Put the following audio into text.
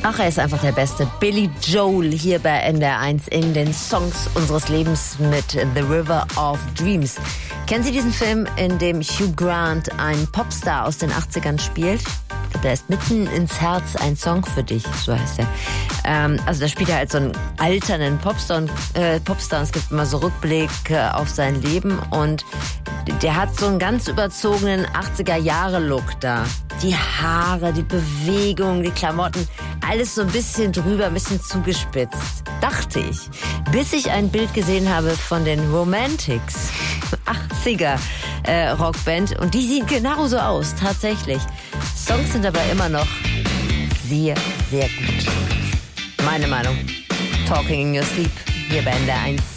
Ach, er ist einfach der Beste. Billy Joel hier bei NDR 1 in den Songs unseres Lebens mit The River of Dreams. Kennen Sie diesen Film, in dem Hugh Grant einen Popstar aus den 80ern spielt? Da ist mitten ins Herz ein Song für dich, so heißt er. Also da spielt er halt so einen alternden Popstar und es gibt immer so Rückblicke auf sein Leben und der hat so einen ganz überzogenen 80er-Jahre-Look da. Die Haare, die Bewegung, die Klamotten, alles so ein bisschen drüber, ein bisschen zugespitzt, dachte ich. Bis ich ein Bild gesehen habe von den Romantics, 80er Rockband, und die sieht genauso aus, tatsächlich. Songs sind aber immer noch sehr, sehr gut. Meine Meinung. Talking in Your Sleep, hier bei NDR 1.